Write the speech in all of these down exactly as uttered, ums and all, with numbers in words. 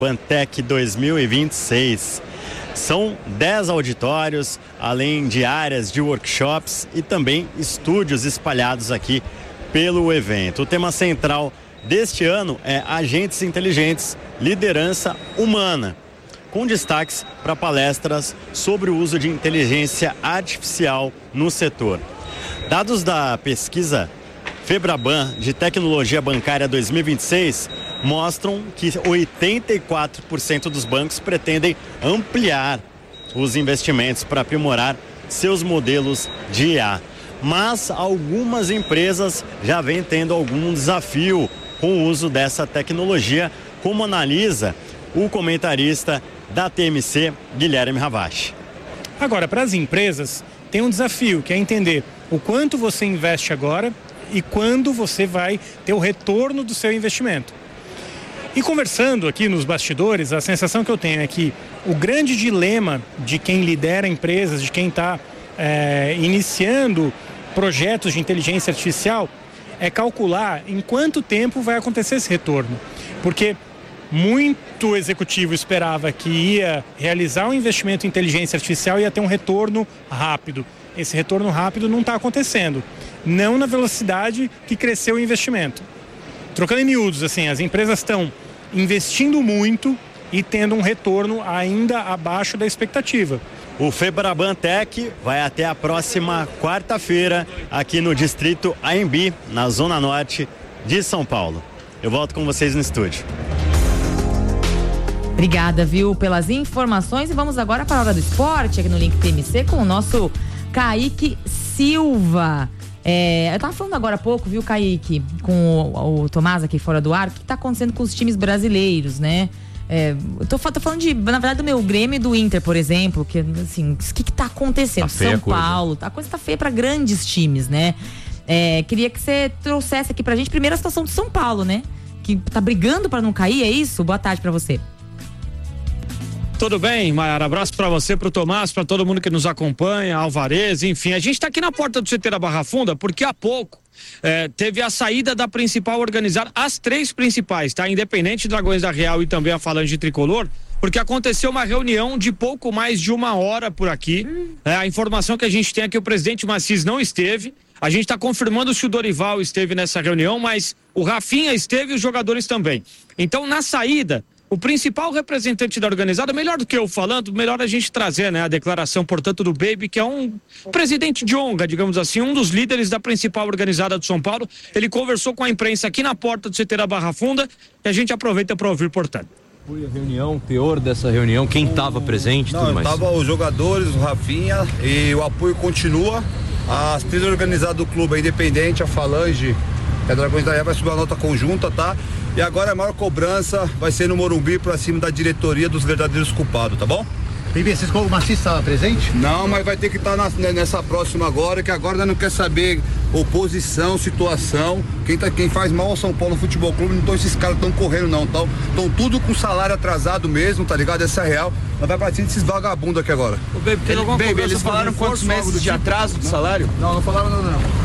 FebrabanTech dois mil e vinte e seis. São dez auditórios, além de áreas de workshops e também estúdios espalhados aqui pelo evento. O tema central deste ano é Agentes Inteligentes, Liderança Humana, com destaques para palestras sobre o uso de inteligência artificial no setor. Dados da pesquisa Febraban de Tecnologia Bancária dois mil e vinte e seis mostram que oitenta e quatro por cento dos bancos pretendem ampliar os investimentos para aprimorar seus modelos de I A. Mas algumas empresas já vêm tendo algum desafio com o uso dessa tecnologia, como analisa o comentarista da T M C, Guilherme Ravache. Agora, para as empresas, tem um desafio, que é entender o quanto você investe agora e quando você vai ter o retorno do seu investimento. E conversando aqui nos bastidores, a sensação que eu tenho é que o grande dilema de quem lidera empresas, de quem está é, iniciando projetos de inteligência artificial, é calcular em quanto tempo vai acontecer esse retorno. Porque muito executivo esperava que ia realizar um investimento em inteligência artificial e ia ter um retorno rápido. Esse retorno rápido não está acontecendo. Não na velocidade que cresceu o investimento. Trocando em miúdos, assim, as empresas estão investindo muito e tendo um retorno ainda abaixo da expectativa. O FebrabanTech vai até a próxima quarta-feira aqui no Distrito Anhembi, na Zona Norte de São Paulo. Eu volto com vocês no estúdio. Obrigada, viu, pelas informações. E vamos agora para a hora do esporte aqui no Link T M C com o nosso Kaique Silva. É, eu tava falando agora há pouco, viu, Kaique, com o, o Tomás aqui fora do ar, o que tá acontecendo com os times brasileiros, né? É, eu tô, tô falando de, na verdade, do meu Grêmio e do Inter, por exemplo, que assim, o que que tá acontecendo? Tá feia São a coisa. Paulo, a coisa tá feia pra grandes times, né? É, queria que você trouxesse aqui pra gente primeiro a situação de São Paulo, né? Que tá brigando pra não cair, é isso? Boa tarde pra você. Tudo bem, Maiara? Abraço pra você, pro Tomás, pra todo mundo que nos acompanha, Alvarez, enfim. A gente tá aqui na porta do C T da Barra Funda porque há pouco é, teve a saída da principal organizada, as três principais, tá? Independente, Dragões da Real e também a Falange Tricolor, porque aconteceu uma reunião de pouco mais de uma hora por aqui. É, a informação que a gente tem é que o presidente Maciz não esteve. A gente está confirmando se o Dorival esteve nessa reunião, mas o Rafinha esteve e os jogadores também. Então, na saída, o principal representante da organizada, melhor do que eu falando, melhor a gente trazer, né, a declaração, portanto, do Baby, que é um presidente de honra, digamos assim, um dos líderes da principal organizada de São Paulo. Ele conversou com a imprensa aqui na porta do C T da Barra Funda e a gente aproveita para ouvir, portanto. Foi a reunião, teor dessa reunião, quem estava presente, Não, tudo mais? Tava os jogadores, o Rafinha, e o apoio continua. As três organizadas do clube, a Independente, a Falange, a Dragões da Real vai subir uma nota conjunta, tá? E agora a maior cobrança vai ser no Morumbi pra cima da diretoria dos verdadeiros culpados, tá bom? Bem, vocês, o Maciz estava presente? Não, mas vai ter que estar nessa próxima agora, que agora nós não quer saber oposição, situação. Quem, tá, quem faz mal ao São Paulo Futebol Clube, não estão esses caras estão correndo não, estão tudo com salário atrasado mesmo, tá ligado? Essa é real. Nós vai pra cima desses vagabundos aqui agora. Ô, Baby, tem alguma Baby, eles falaram quantos meses de atraso de salário? Não, não falaram nada não.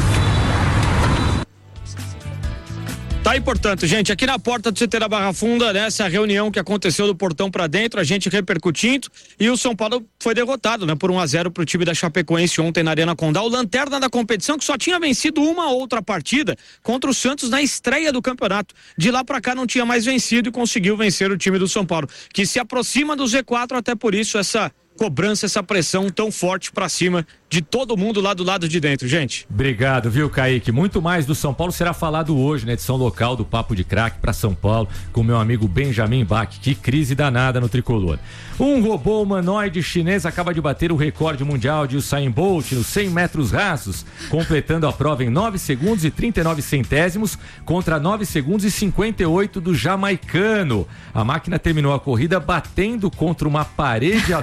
Tá aí, portanto, gente, aqui na porta do C T da Barra Funda, nessa reunião que aconteceu do portão pra dentro, a gente repercutindo, e o São Paulo foi derrotado, né, por um a zero pro time da Chapecoense ontem na Arena Condá, o lanterna da competição que só tinha vencido uma outra partida contra o Santos na estreia do campeonato. De lá pra cá não tinha mais vencido e conseguiu vencer o time do São Paulo, que se aproxima do Z quatro, até por isso essa cobrança, essa pressão tão forte pra cima de todo mundo lá do lado de dentro, gente. Obrigado, viu, Kaique? Muito mais do São Paulo será falado hoje na edição local do Papo de Craque para São Paulo, com meu amigo Benjamin Bach. Que crise danada no tricolor. Um robô humanoide chinês acaba de bater o recorde mundial de Usain Bolt nos cem metros rasos, completando a prova em nove segundos e trinta e nove centésimos contra nove segundos e cinquenta e oito do jamaicano. A máquina terminou a corrida batendo contra uma parede acolchoada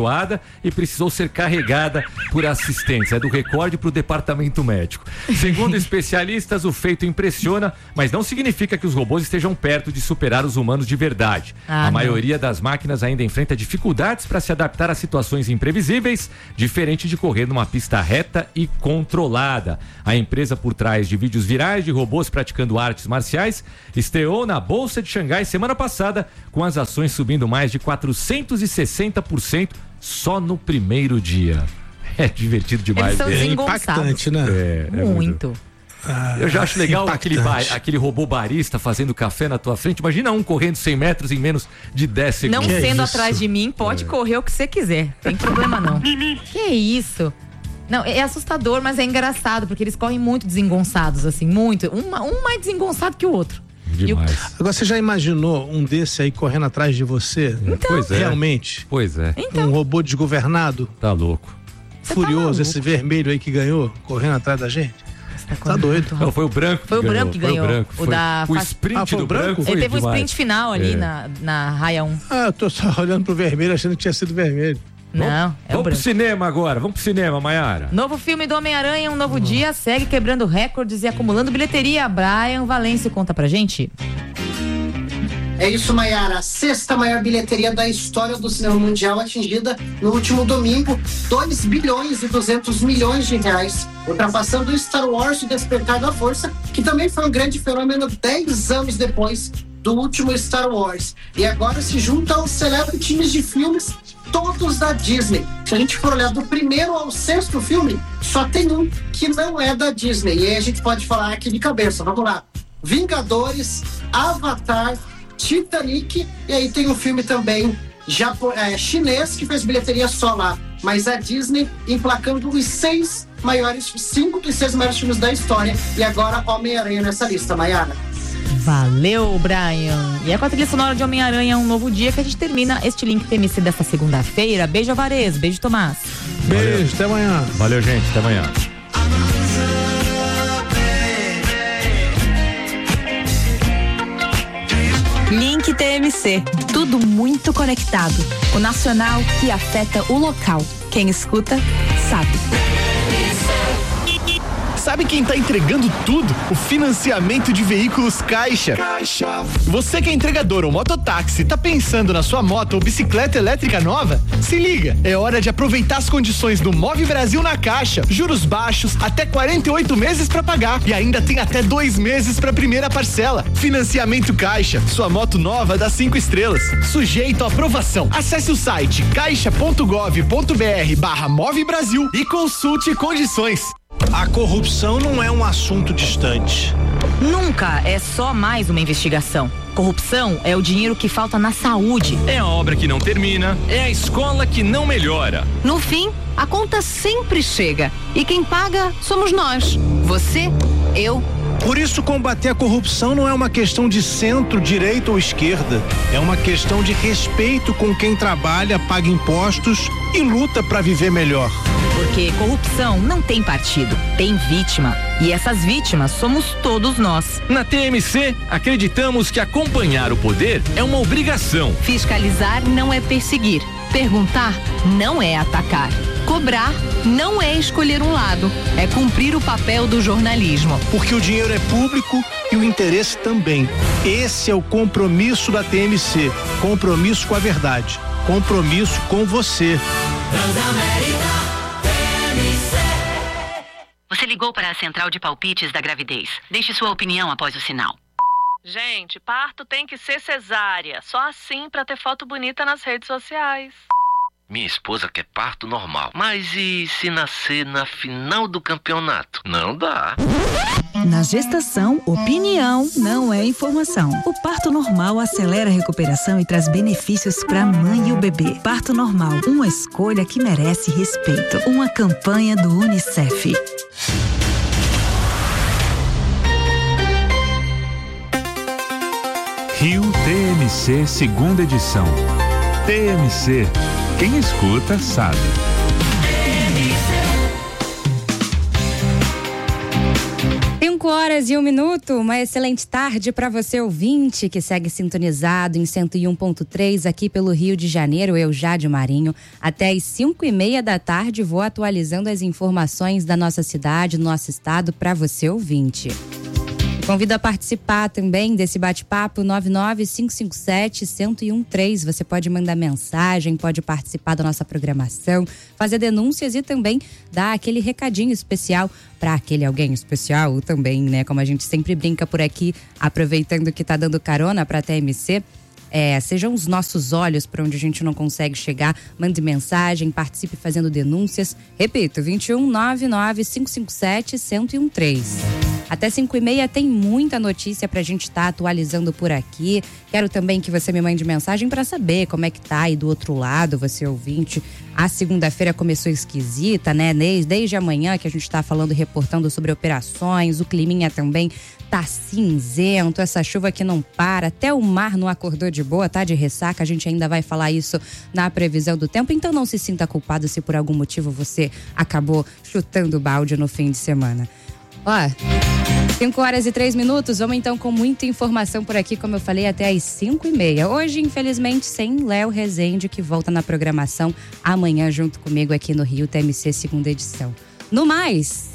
abençoada e precisou ser carregada por assistentes. É do recorde para o departamento médico. Segundo especialistas, o feito impressiona, mas não significa que os robôs estejam perto de superar os humanos de verdade. Ah, a não. maioria das máquinas ainda enfrenta dificuldades para se adaptar a situações imprevisíveis, diferente de correr numa pista reta e controlada. A empresa por trás de vídeos virais de robôs praticando artes marciais estreou na Bolsa de Xangai semana passada, com as ações subindo mais de quatrocentos e sessenta por cento só no primeiro dia. É divertido demais. Eles são é impactante, né? É, é muito. Ah, eu já acho legal aquele, bar, aquele robô barista fazendo café na tua frente. Imagina um correndo cem metros em menos de dez segundos. Não sendo atrás de mim, pode é. correr o que você quiser. Tem problema não. Que isso? Não, é assustador, mas é engraçado, porque eles correm muito desengonçados, assim, muito. Um, um mais desengonçado que o outro. Demais. O... Agora, você já imaginou um desse aí correndo atrás de você? Então, pois é. Realmente? Pois é. Então. Um robô desgovernado? Tá louco. Você Furioso, tá esse vermelho aí que ganhou, correndo atrás da gente? Tá, tá doido. Não, foi o branco que Foi o ganhou. branco que ganhou. Foi o branco. O, da o sprint ah, foi do branco. branco foi Ele teve demais. um sprint final ali é. na, na raia um. Ah, eu tô só olhando pro vermelho achando que tinha sido vermelho. Não, vamos, é vamos o branco. pro cinema agora, vamos pro cinema, Maiara. Novo filme do Homem-Aranha, Um Novo uhum. Dia, segue quebrando recordes e acumulando bilheteria. Brian Valêncio conta pra gente. É isso, Maiara. A sexta maior bilheteria da história do cinema mundial, atingida no último domingo, dois bilhões e duzentos milhões de reais, ultrapassando Star Wars: O Despertar da Força, que também foi um grande fenômeno dez anos depois do último Star Wars. E agora se junta aos célebres times de filmes, todos da Disney. Se a gente for olhar do primeiro ao sexto filme, só tem um que não é da Disney. E aí a gente pode falar aqui de cabeça. Vamos lá. Vingadores, Avatar, Titanic, e aí tem um filme também japo- é, chinês que fez bilheteria só lá, mas a Disney emplacando os seis maiores, cinco dos seis maiores filmes da história, e agora Homem-Aranha nessa lista, Maiara. Valeu, Brian. E é com a trilha sonora de Homem-Aranha, Um Novo Dia, que a gente termina este Link T M C desta segunda-feira. Beijo, Alvarez. Beijo, Tomás. Beijo, Valeu. Até amanhã. Valeu, gente, até amanhã. Link T M C, tudo muito conectado. O nacional que afeta o local. Quem escuta, sabe. Sabe quem tá entregando tudo? O financiamento de veículos Caixa. Caixa. Você que é entregador ou mototáxi, tá pensando na sua moto ou bicicleta elétrica nova? Se liga, é hora de aproveitar as condições do Move Brasil na Caixa. Juros baixos, até quarenta e oito meses para pagar e ainda tem até dois meses para primeira parcela. Financiamento Caixa, sua moto nova dá cinco estrelas. Sujeito à aprovação. Acesse o site caixa ponto gov ponto br barra Move Brasil e consulte condições. A corrupção não é um assunto distante. Nunca é só mais uma investigação. Corrupção é o dinheiro que falta na saúde. É a obra que não termina, é a escola que não melhora. No fim, a conta sempre chega. E quem paga somos nós. Você, eu. Por isso, combater a corrupção não é uma questão de centro, direita ou esquerda. É uma questão de respeito com quem trabalha, paga impostos e luta para viver melhor. Porque corrupção não tem partido, tem vítima. E essas vítimas somos todos nós. Na T M C, acreditamos que acompanhar o poder é uma obrigação. Fiscalizar não é perseguir. Perguntar não é atacar. Cobrar não é escolher um lado. É cumprir o papel do jornalismo. Porque o dinheiro é público e o interesse também. Esse é o compromisso da T M C. Compromisso com a verdade. Compromisso com você. Você ligou para a central de palpites da gravidez. Deixe sua opinião após o sinal. Gente, parto tem que ser cesárea. Só assim pra ter foto bonita nas redes sociais. Minha esposa quer parto normal. Mas e se nascer na final do campeonato? Não dá. Na gestação, opinião não é informação. O parto normal acelera a recuperação e traz benefícios para a mãe e o bebê. Parto normal, uma escolha que merece respeito. Uma campanha do Unicef. Rio T M C segunda edição. T M C, quem escuta sabe. Em um horas e um minuto, uma excelente tarde para você ouvinte que segue sintonizado em cento e um ponto três aqui pelo Rio de Janeiro, eu Jade Marinho. Até às cinco e meia da tarde vou atualizando as informações da nossa cidade, do nosso estado para você ouvinte. Convido a participar também desse bate-papo nove nove cinco cinco sete um zero um três. Você pode mandar mensagem, pode participar da nossa programação, fazer denúncias e também dar aquele recadinho especial para aquele alguém especial também, né? Como a gente sempre brinca por aqui, aproveitando que tá dando carona para a T M C. É, sejam os nossos olhos para onde a gente não consegue chegar. Mande mensagem, participe fazendo denúncias. Repito, vinte e um nove nove cinco cinco sete um zero um três. Até cinco e meia tem muita notícia pra gente estar tá atualizando por aqui. Quero também que você me mande mensagem para saber como é que tá aí do outro lado, você ouvinte. A segunda-feira começou esquisita, né? Desde, desde amanhã que a gente tá falando e reportando sobre operações. O climinha também tá cinzento, essa chuva que não para. Até o mar não acordou de boa, tá de ressaca. A gente ainda vai falar isso na previsão do tempo. Então não se sinta culpado se por algum motivo você acabou chutando o balde no fim de semana. Ó, cinco horas e três minutos, vamos então com muita informação por aqui, como eu falei, até às cinco e meia. Hoje, infelizmente, sem Léo Rezende, que volta na programação amanhã junto comigo aqui no Rio T M C, segunda edição. No mais...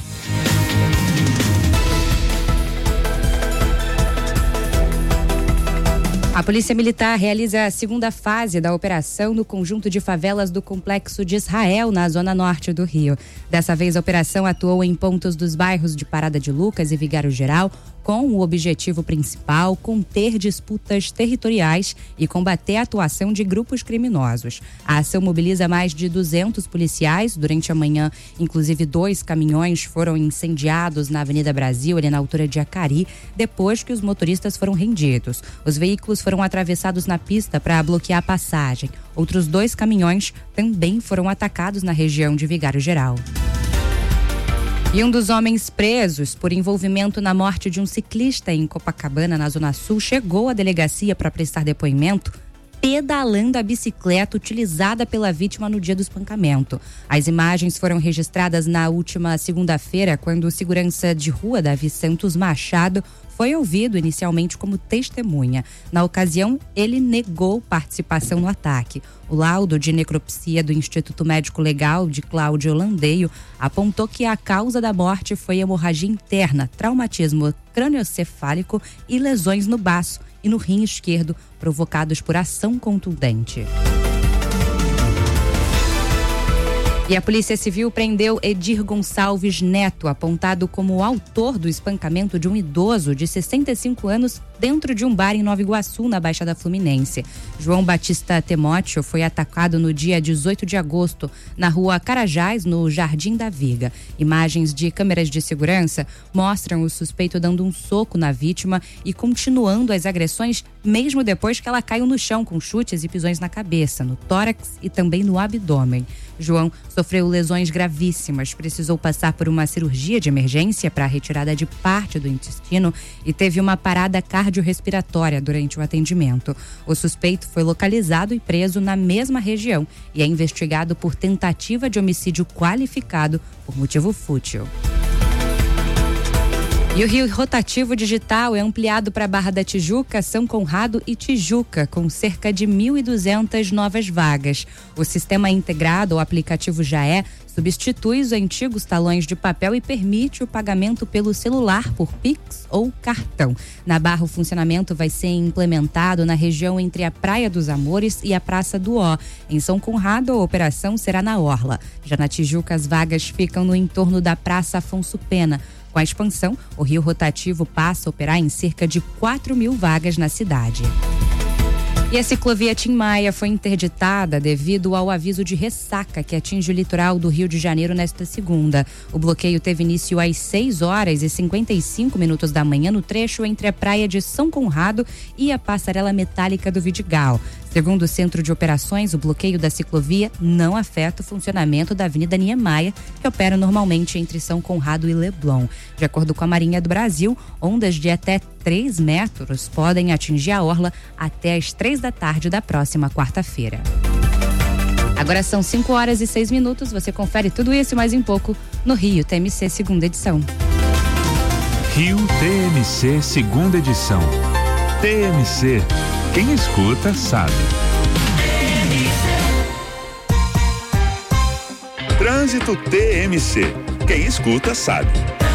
A Polícia Militar realiza a segunda fase da operação no conjunto de favelas do Complexo de Israel, na zona norte do Rio. Dessa vez, a operação atuou em pontos dos bairros de Parada de Lucas e Vigário Geral, com o objetivo principal conter disputas territoriais e combater a atuação de grupos criminosos. A ação mobiliza mais de duzentos policiais. Durante a manhã, inclusive, dois caminhões foram incendiados na Avenida Brasil, ali na altura de Acari, depois que os motoristas foram rendidos. Os veículos foram atravessados na pista para bloquear a passagem. Outros dois caminhões também foram atacados na região de Vigário Geral. E um dos homens presos por envolvimento na morte de um ciclista em Copacabana, na Zona Sul, chegou à delegacia para prestar depoimento pedalando a bicicleta utilizada pela vítima no dia do espancamento. As imagens foram registradas na última segunda-feira, quando o segurança de rua Davi Santos Machado foi ouvido inicialmente como testemunha. Na ocasião, ele negou participação no ataque. O laudo de necropsia do Instituto Médico Legal de Cláudio Landeio apontou que a causa da morte foi hemorragia interna, traumatismo crânioencefálico e lesões no baço e no rim esquerdo provocados por ação contundente. E a Polícia Civil prendeu Edir Gonçalves Neto, apontado como o autor do espancamento de um idoso de sessenta e cinco anos dentro de um bar em Nova Iguaçu, na Baixada Fluminense. João Batista Temóteo foi atacado no dia dezoito de agosto, na rua Carajás, no Jardim da Viga. Imagens de câmeras de segurança mostram o suspeito dando um soco na vítima e continuando as agressões, mesmo depois que ela caiu no chão com chutes e pisões na cabeça, no tórax e também no abdômen. João sofreu lesões gravíssimas, precisou passar por uma cirurgia de emergência para a retirada de parte do intestino e teve uma parada cardiorrespiratória durante o atendimento. O suspeito foi localizado e preso na mesma região e é investigado por tentativa de homicídio qualificado por motivo fútil. E o Rio Rotativo Digital é ampliado para Barra da Tijuca, São Conrado e Tijuca, com cerca de mil e duzentas novas vagas. O sistema integrado, o aplicativo Já É, substitui os antigos talões de papel e permite o pagamento pelo celular por Pix ou cartão. Na Barra, o funcionamento vai ser implementado na região entre a Praia dos Amores e a Praça do Ó. Em São Conrado, a operação será na Orla. Já na Tijuca, as vagas ficam no entorno da Praça Afonso Pena. Com a expansão, o Rio Rotativo passa a operar em cerca de quatro mil vagas na cidade. E a ciclovia Tim Maia foi interditada devido ao aviso de ressaca que atinge o litoral do Rio de Janeiro nesta segunda. O bloqueio teve início às seis horas e cinquenta e cinco minutos da manhã no trecho entre a praia de São Conrado e a passarela metálica do Vidigal. Segundo o Centro de Operações, o bloqueio da ciclovia não afeta o funcionamento da Avenida Niemeyer, que opera normalmente entre São Conrado e Leblon. De acordo com a Marinha do Brasil, ondas de até três metros podem atingir a orla até às três da tarde da próxima quarta-feira. Agora são cinco horas e seis minutos. Você confere tudo isso e mais um pouco no Rio T M C, segunda edição. Rio T M C, segunda edição. T M C, quem escuta sabe. Trânsito T M C, quem escuta sabe.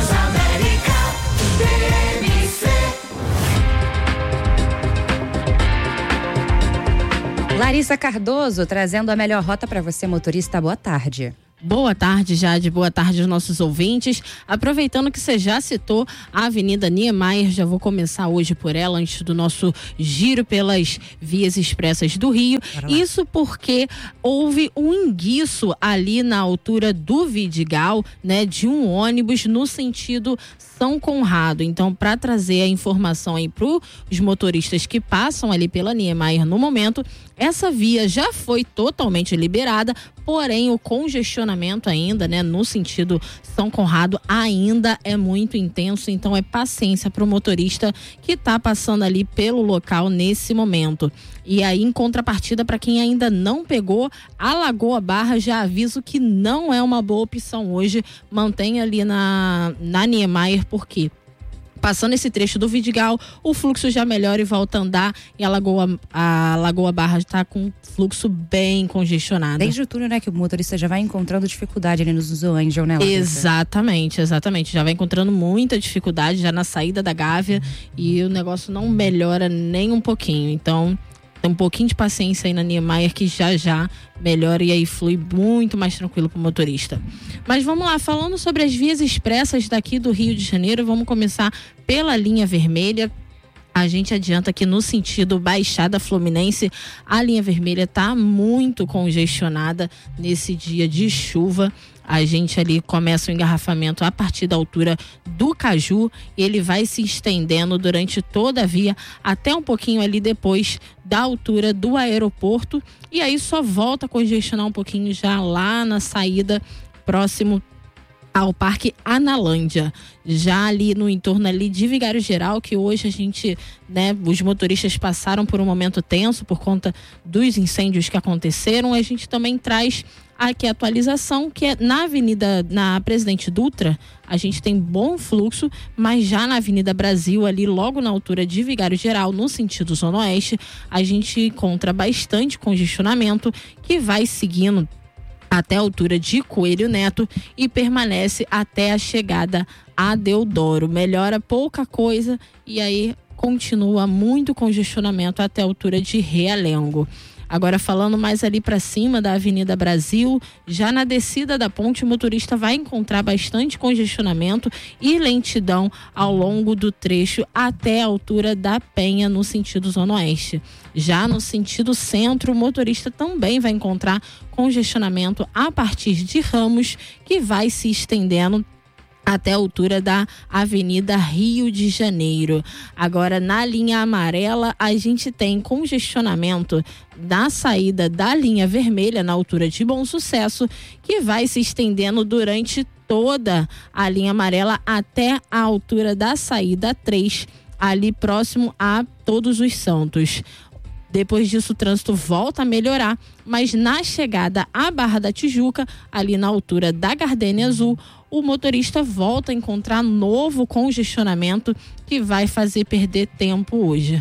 Larissa Cardoso trazendo a melhor rota para você, motorista. Boa tarde. Boa tarde, Jade. Boa tarde aos nossos ouvintes. Aproveitando que você já citou a Avenida Niemeyer, já vou começar hoje por ela, antes do nosso giro pelas vias expressas do Rio. Isso porque houve um enguiço ali na altura do Vidigal, né, de um ônibus no sentido São Conrado. Então, para trazer a informação aí para os motoristas que passam ali pela Niemeyer no momento, essa via já foi totalmente liberada, porém o congestionamento ainda, né, no sentido São Conrado ainda é muito intenso, então é paciência para o motorista que está passando ali pelo local nesse momento. E aí, em contrapartida, para quem ainda não pegou a Lagoa Barra, já aviso que não é uma boa opção hoje. Mantenha ali na, na Niemeyer, porque passando esse trecho do Vidigal, o fluxo já melhora e volta a andar, e a Lagoa, a Lagoa Barra está com fluxo bem congestionado. Desde o túnel, né, que o motorista já vai encontrando dificuldade ali nos Angel, né, Larissa? Exatamente, exatamente. Já vai encontrando muita dificuldade já na saída da Gávea, uhum. E o negócio não melhora nem um pouquinho. Então, tem um pouquinho de paciência aí na Niemeyer, que já já melhora e aí flui muito mais tranquilo para o motorista. Mas vamos lá, falando sobre as vias expressas daqui do Rio de Janeiro, vamos começar pela linha vermelha. A gente adianta que no sentido Baixada Fluminense, a linha vermelha está muito congestionada nesse dia de chuva. A gente ali começa o engarrafamento a partir da altura do Caju, e ele vai se estendendo durante toda a via até um pouquinho ali depois da altura do aeroporto, e aí só volta a congestionar um pouquinho já lá na saída próximo ao Parque Analândia, já ali no entorno ali de Vigário Geral, que hoje a gente, né, os motoristas passaram por um momento tenso por conta dos incêndios que aconteceram. A gente também traz aqui a atualização, que é na Avenida, na Presidente Dutra, a gente tem bom fluxo, mas já na Avenida Brasil, ali logo na altura de Vigário Geral, no sentido Zona Oeste, a gente encontra bastante congestionamento, que vai seguindo até a altura de Coelho Neto e permanece até a chegada a Deodoro. Melhora pouca coisa e aí continua muito congestionamento até a altura de Realengo. Agora, falando mais ali para cima da Avenida Brasil, já na descida da ponte, o motorista vai encontrar bastante congestionamento e lentidão ao longo do trecho até a altura da Penha, no sentido Zona Oeste. Já no sentido centro, o motorista também vai encontrar congestionamento a partir de Ramos, que vai se estendendo até a altura da Avenida Rio de Janeiro. Agora, na linha amarela, a gente tem congestionamento na saída da linha vermelha, na altura de Bom Sucesso, que vai se estendendo durante toda a linha amarela até a altura da saída três, ali próximo a Todos os Santos. Depois disso, o trânsito volta a melhorar, mas na chegada à Barra da Tijuca, ali na altura da Gardênia Azul, o motorista volta a encontrar novo congestionamento que vai fazer perder tempo hoje.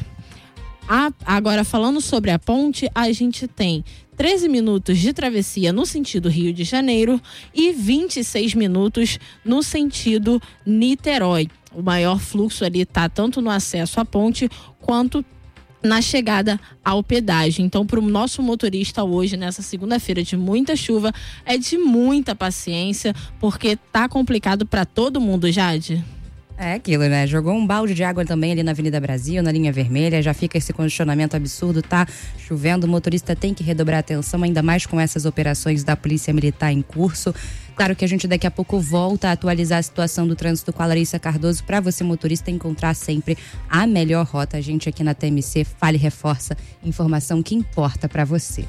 A, agora, falando sobre a ponte, a gente tem treze minutos de travessia no sentido Rio de Janeiro e vinte e seis minutos no sentido Niterói. O maior fluxo ali está tanto no acesso à ponte quanto na chegada ao pedágio. Então, para o nosso motorista hoje, nessa segunda-feira de muita chuva, é de muita paciência, porque tá complicado para todo mundo, Jade. É aquilo, né? Jogou um balde de água também ali na Avenida Brasil, na linha vermelha, já fica esse congestionamento absurdo, tá chovendo, o motorista tem que redobrar a atenção, ainda mais com essas operações da Polícia Militar em curso. Claro que a gente daqui a pouco volta a atualizar a situação do trânsito com a Larissa Cardoso, para você, motorista, encontrar sempre a melhor rota. A gente aqui na T M C fala e reforça informação que importa para você.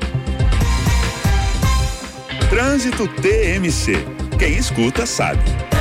Trânsito T M C. Quem escuta sabe.